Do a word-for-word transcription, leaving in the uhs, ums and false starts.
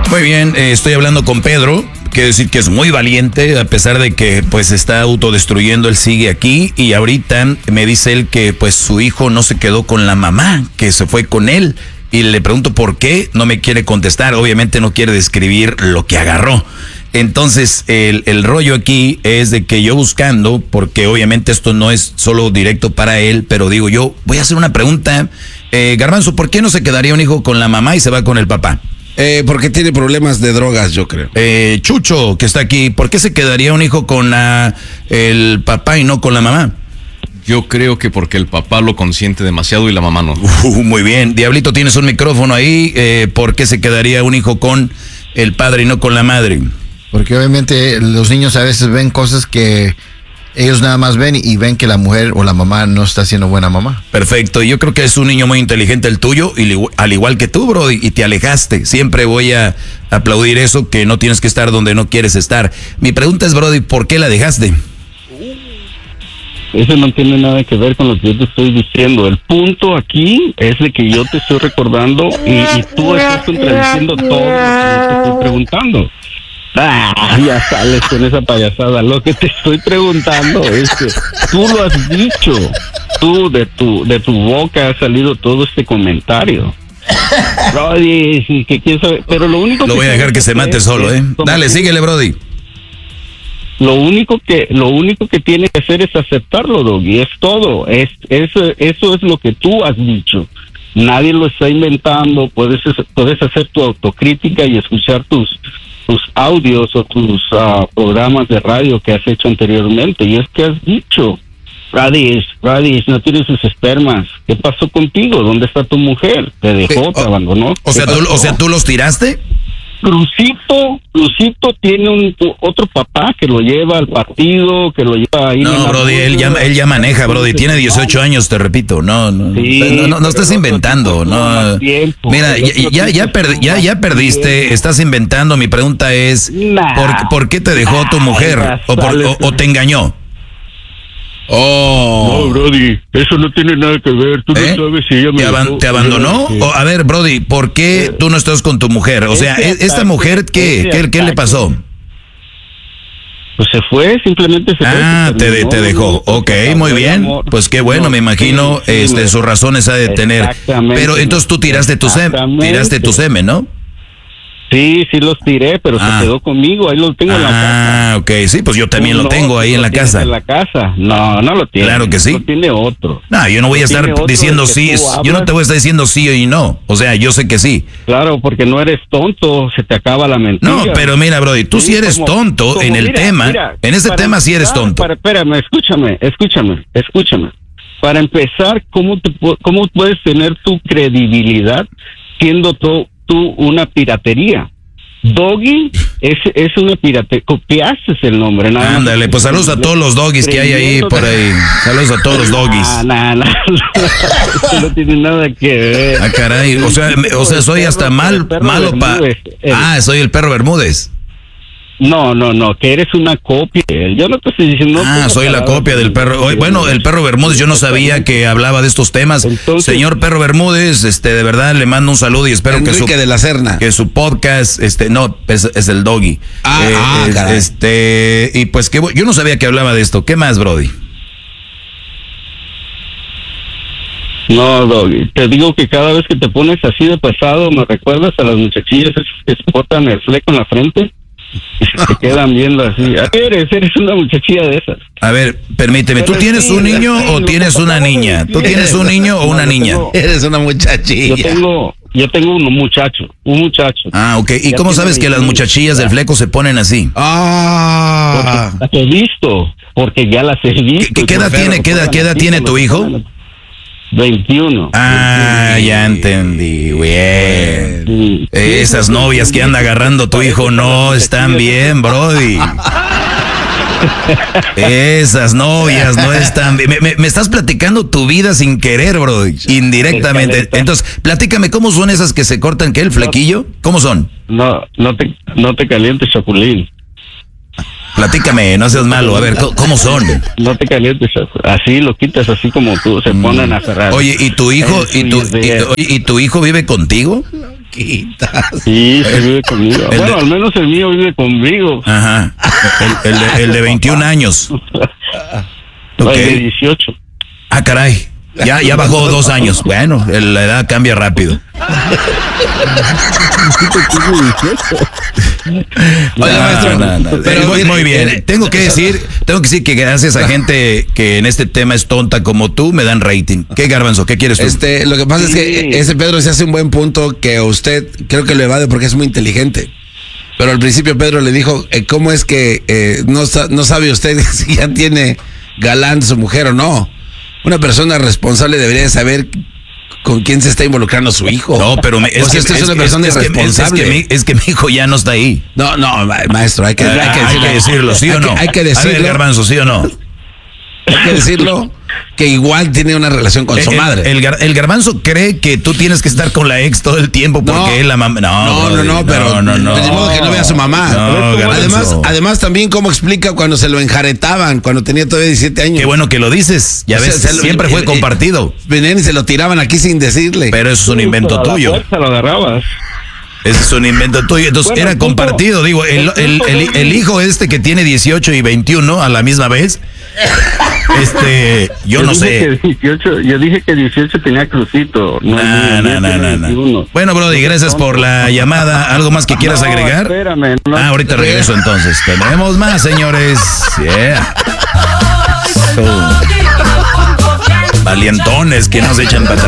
Muy bien, eh, estoy hablando con Pedro. Quiero decir que es muy valiente, a pesar de que pues está autodestruyendo, él sigue aquí. Y ahorita me dice él que pues su hijo no se quedó con la mamá, que se fue con él. Y le pregunto por qué, no me quiere contestar, obviamente no quiere describir lo que agarró. Entonces, el, el rollo aquí es de que yo buscando, porque obviamente esto no es solo directo para él, pero digo yo, voy a hacer una pregunta. Eh, Garbanzo, ¿por qué no se quedaría un hijo con la mamá y se va con el papá? Eh, porque tiene problemas de drogas, yo creo. Eh, Chucho, que está aquí, ¿por qué se quedaría un hijo con la, el papá y no con la mamá? Yo creo que porque el papá lo consiente demasiado y la mamá no. Uh, muy bien. Diablito, tienes un micrófono ahí. Eh, ¿Por qué se quedaría un hijo con el padre y no con la madre? Porque obviamente los niños a veces ven cosas que ellos nada más ven y ven que la mujer o la mamá no está siendo buena mamá. Perfecto. Yo creo que es un niño muy inteligente el tuyo, y al igual que tú, bro, y te alejaste. Siempre voy a aplaudir eso, que no tienes que estar donde no quieres estar. Mi pregunta es, Brody, ¿por qué la dejaste? Eso no tiene nada que ver con lo que yo te estoy diciendo. El punto aquí es de que yo te estoy recordando y, y tú estás contradiciendo todo lo que yo te estoy preguntando. Ah, ya sales con esa payasada. Lo que te estoy preguntando es que tú lo has dicho. Tú, de tu, de tu boca ha salido todo este comentario. Brody, que quién sabe, pero lo único Lo que voy a dejar que se mate solo, ¿eh? Dale, síguele, Brody. Lo único que lo único que tiene que hacer es aceptarlo, Doggy, es todo. Es eso eso es lo que tú has dicho. Nadie lo está inventando. Puedes puedes hacer tu autocrítica y escuchar tus tus audios o tus uh, programas de radio que has hecho anteriormente, y es que has dicho, Radish, Radish, no tienes sus espermas. ¿Qué pasó contigo? ¿Dónde está tu mujer? ¿Te dejó? Eh, ¿Te abandonó? O sea, tú, o sea, ¿tú los tiraste? Crucito, Crucito tiene un otro papá que lo lleva al partido, que lo lleva ahí. No, Brody, él ya, él ya maneja, Brody, tiene dieciocho años, te repito, no, no, sí, no, no, no estás inventando, no. Tiempo, Mira, ya, ya, ya, perdi, ya, ya perdiste, estás inventando. Mi pregunta es, nah, ¿por, ¿por qué te dejó tu mujer? ¿O, por, o, o te engañó? Oh. No, Brody, eso no tiene nada que ver. Tú ¿Eh? no sabes si ella me ¿Te, aban dejó, ¿te abandonó? Sí. O, a ver, Brody, ¿por qué eh, tú no estás con tu mujer? O sea, esta ataque, mujer, ¿qué, ¿qué, ¿qué le pasó? Pues se fue, simplemente se ah, fue. Ah, te, de, te dejó. No, ok, muy bien. Amor. Pues qué bueno, no, me imagino sí, sí, este, sus razones ha de tener. Pero entonces tú tiraste tu semen, tiraste tu semen, ¿no? Sí, sí los tiré, pero ah. se quedó conmigo, ahí lo tengo ah, en la casa. Ah, ok, sí, pues yo también no, lo tengo ahí en la casa. En la casa, no, no lo tiene. Claro que sí. Lo tiene otro. No, yo no voy a estar diciendo sí, yo no te voy a estar diciendo sí y no, o sea, yo sé que sí. Claro, porque no eres tonto, se te acaba la mentira. No, pero mira, Brody, tú sí, sí eres como, tonto como, en el mira, tema, mira, en ese tema sí eres tonto. Para, espérame, escúchame, escúchame, escúchame. Para empezar, ¿cómo, te, cómo puedes tener tu credibilidad siendo tú, tú una piratería? Doggy es, es una pirate, copiaste el nombre. Nada Ándale, pues saludos a todos los doggies que hay ahí por ahí. Saludos a todos los doggies. Ah, no, no, no, no tiene nada que ver. Ah, caray, o sea, o sea, soy hasta mal, malo para. Ah, soy el perro Bermúdez. No, no, no, que eres una copia. Yo no te estoy diciendo. Ah, soy la copia del perro. Oye, bueno, el perro Bermúdez, yo no sabía que hablaba de estos temas. Entonces, señor perro Bermúdez, este, de verdad le mando un saludo y espero Enrique que su de la Serna, que su podcast, este, no, es, es el Doggy. Ah, eh, ah eh, caray. Este, y pues que yo no sabía que hablaba de esto. ¿Qué más, Brody? No, Doggy, te digo que cada vez que te pones así de pesado, me recuerdas a las muchachillas que se botan el fleco en la frente. Y se te quedan viendo así. Eres, eres una muchachilla de esas. A ver, permíteme, ¿tú tienes un niño o tienes una niña? ¿Tú tienes un niño o una niña? Eres una muchachilla. Yo tengo, yo tengo un muchacho, un muchacho. Ah, ok. ¿Y cómo sabes que las muchachillas del fleco se ponen así? Ah. Porque las he visto, porque ya las he visto. ¿Qué, qué edad tiene, qué edad, qué edad tiene tu hijo? veintiuno. Ah, veintiuno. Ya entendí, bien. Sí. Eh, esas novias que anda agarrando tu hijo no están bien, Brody. Esas novias no están bien. Me, me, me estás platicando tu vida sin querer, Brody, indirectamente. Entonces, platícame, ¿cómo son esas que se cortan, qué, el flequillo? ¿Cómo son? No, no te, no te calientes, Chapulín. Platícame, no seas malo. A ver, ¿cómo son? No te calientes, así lo quitas, así como tú, se ponen a cerrar. Oye, ¿y tu hijo y tu, y, y tu hijo vive contigo? Chiquitas. Sí, se vive conmigo. El Bueno, de- al menos el mío vive conmigo. Ajá. El, el de, el de veintiún años. Ok. El de dieciocho. Ah, caray. Ya, ya bajó dos años. Bueno, el- la edad cambia rápido. Oiga, No, maestro, no, no. pero Eh, muy, mire, muy bien. mire, Tengo que decir, tengo que decir que gracias a gente que en este tema es tonta como tú, me dan rating. ¿Qué, Garbanzo? ¿Qué quieres tú? Este, lo que pasa es que ese Pedro se hace un buen punto que usted creo que lo evade porque es muy inteligente. Pero al principio Pedro le dijo, eh, ¿cómo es que eh, no, sa- no sabe usted si ya tiene galán su mujer o no? Una persona responsable debería de saber con quién se está involucrando su hijo. No, pero me, es, O sea, que, usted es es- una es- persona es que- es- irresponsable. Es que, mi, es que mi hijo ya no está ahí. No, no, ma- maestro, hay que, Hay, hay que hay decirlo. que decirlo, ¿sí Hay o que- no? Hay que A ver, decirlo. Garbanzo, ¿sí o no? Hay que decirlo que igual tiene una relación con su el, madre. El, gar- el Garbanzo cree que tú tienes que estar con la ex todo el tiempo porque No. es la mamá. No, No, no, brody, no, pero no, no, de no. modo que no vea a su mamá. No, Garbanzo. además, además también cómo explica cuando se lo enjaretaban, cuando tenía todavía diecisiete años. Qué bueno que lo dices. Ya O sea, ves, se lo- siempre eh, fue eh, compartido. Venían y se lo tiraban aquí sin decirle. Pero eso es un invento A la tuyo. fuerza lo agarrabas. Ese es un invento tuyo. Entonces Bueno, era el punto- compartido. Digo, el, el, el, el hijo este que tiene dieciocho y veintiuno a la misma vez. Este, yo no dije sé. que dieciocho, yo dije que dieciocho tenía crucito. No, No, no, no, no, no. Bueno, Brody, gracias por la llamada. ¿Algo más que quieras No, agregar? espérame, no. Ah, ahorita regreso entonces. Tenemos más, señores. Yeah. So, valientones que nos echan para atrás.